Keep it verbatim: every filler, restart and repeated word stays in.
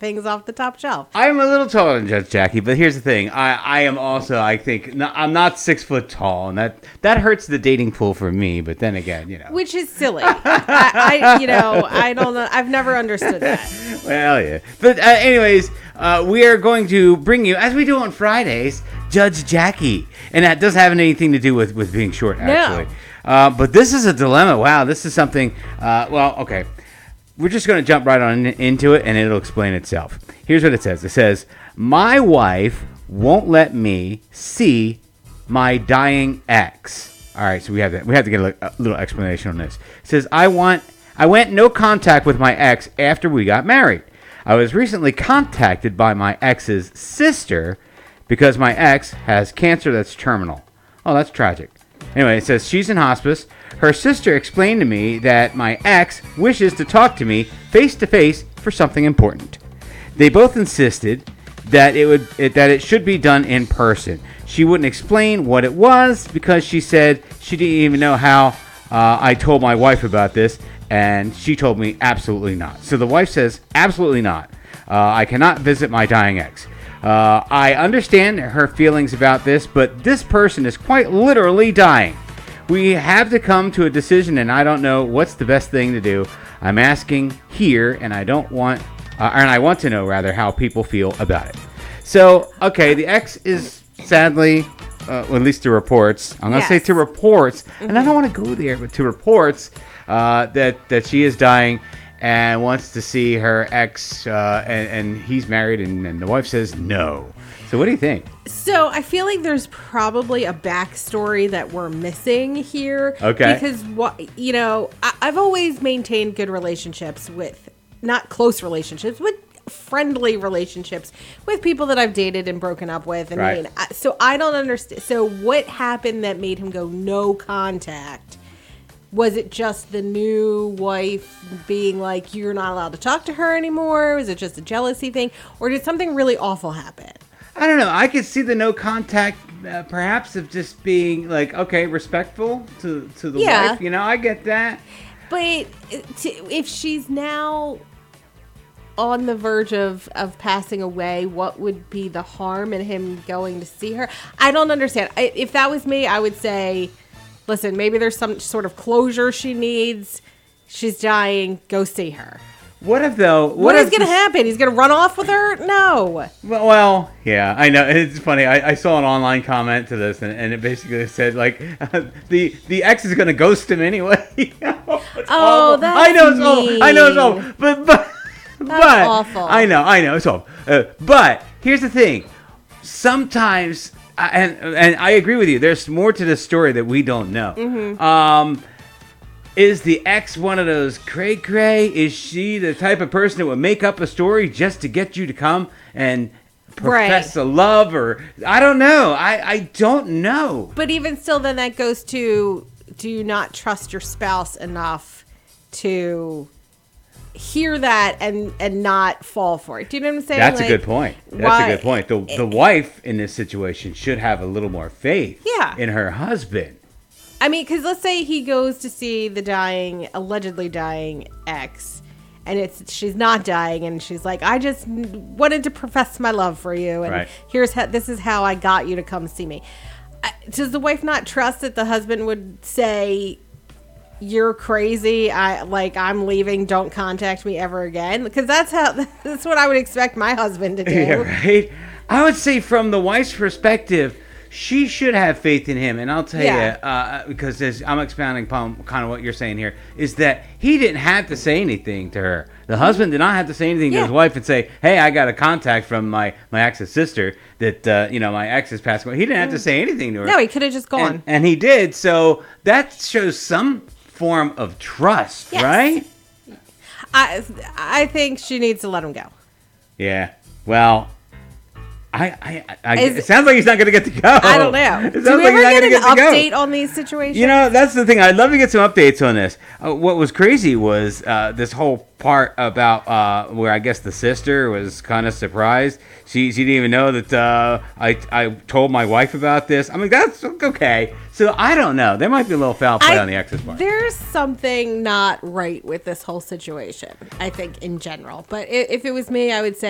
things off the top shelf. I'm a little taller than Judge Jackie, but here's the thing. I, I am also, I think, no, I'm not six foot tall, and that, that hurts the dating pool for me, but then again, you know. Which is silly. I, I, you know, I don't know. I've never understood that. Well, yeah. But uh, anyways, uh, we are going to bring you, as we do on Fridays, Judge Jackie. And that doesn't have anything to do with, with being short, actually. No. Uh, but this is a dilemma. Wow, this is something, uh, well, okay. We're just going to jump right on in, into it, and it'll explain itself. Here's what it says. It says, my wife won't let me see my dying ex. All right, so we have that. We have to get a, a little explanation on this. It says, I want, I went no contact with my ex after we got married. I was recently contacted by my ex's sister because my ex has cancer that's terminal. Oh, that's tragic. Anyway, it says she's in hospice. Her sister explained to me that my ex wishes to talk to me face to face for something important. They both insisted that it would it, that it should be done in person. She wouldn't explain what it was because she said she didn't even know how uh, I told my wife about this, and she told me absolutely not. So the wife says absolutely not. Uh, I cannot visit my dying ex. Uh, I understand her feelings about this, but this person is quite literally dying. We have to come to a decision, and I don't know what's the best thing to do. I'm asking here, and I don't want, uh, and I want to know rather how people feel about it. So, okay, the ex is sadly, uh, well, at least to reports. I'm gonna Yes. say to reports, mm-hmm. and I don't want to go there, but to reports uh, that that she is dying. And wants to see her ex, uh, and, and he's married, and, and the wife says no. So what do you think? So I feel like there's probably a backstory that we're missing here. Okay. Because, what you know, I, I've always maintained good relationships with, not close relationships, but friendly relationships with people that I've dated and broken up with. And Right. I mean, I, so I don't understand. So what happened that made him go no contact? Was it just the new wife being like, you're not allowed to talk to her anymore? Was it just a jealousy thing? Or did something really awful happen? I don't know. I could see the no contact, uh, perhaps, of just being like, okay, respectful to, to the Yeah. wife. You know, I get that. But to, if she's now on the verge of, of passing away, what would be the harm in him going to see her? I don't understand. I, if that was me, I would say, listen, maybe there's some sort of closure she needs. She's dying. Go see her. What if, though? What, What if is going to this- happen? He's going to run off with her? No. Well, well, yeah, I know. It's funny. I, I saw an online comment to this, and, and it basically said, like, uh, the the ex is going to ghost him anyway. It's Oh, awful. that's I know it's awful. I know it's mean. awful. But, but, That's but, awful. I know, I know. It's awful. Uh, but, here's the thing. Sometimes, I- and and I agree with you, there's more to this story that we don't know. Mm-hmm. Um... Is the ex one of those cray cray? Is she the type of person that would make up a story just to get you to come and profess Right. a love? Or I don't know. I, I don't know. But even still, then that goes to, do you not trust your spouse enough to hear that and, and not fall for it? Do you know what I'm saying? That's Like, a good point. That's why- a good point. The, the wife in this situation should have a little more faith Yeah. in her husband. I mean, because let's say he goes to see the dying, allegedly dying ex, and it's she's not dying, and she's like, I just wanted to profess my love for you, and Right. here's how, this is how I got you to come see me. I- Does the wife not trust that the husband would say, you're crazy, I like I'm leaving, don't contact me ever again? Because that's how that's what I would expect my husband to do. Yeah, right? I would say from the wife's perspective, she should have faith in him. And I'll tell Yeah. you, uh, because as I'm expounding upon kind of what you're saying here, is that he didn't have to say anything to her. The husband did not have to say anything Yeah. to his wife and say, hey, I got a contact from my, my ex's sister that, uh, you know, my ex is passing away. He didn't have to say anything to her. No, he could have just gone. And, and he did. So that shows some form of trust, Yes. right? I I think she needs to let him go. Yeah. Well, I, I, I Is- it sounds like he's not going to get to go. I don't know. It Do sounds we like he's ever not get gonna an to go. update on these situations? You know, that's the thing. I'd love to get some updates on this. Uh, what was crazy was uh, this whole part about uh, where I guess the sister was kind of surprised. She she didn't even know that uh, I I told my wife about this. I mean, that's okay. So I don't know. There might be a little foul play I- on the ex's part. There's something not right with this whole situation, I think, in general. But i- if it was me, I would say